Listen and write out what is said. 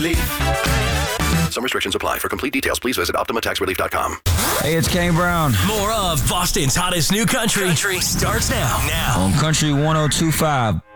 Some restrictions apply. For complete details, please visit OptimaTaxRelief.com. Hey, it's Kane Brown. More of Boston's hottest new country starts now. On Country 102.5.